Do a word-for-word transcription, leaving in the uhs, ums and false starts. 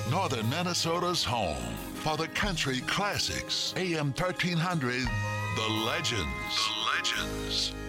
Northern Minnesota's home for the country classics. A M thirteen hundred, The Legends. The Legends.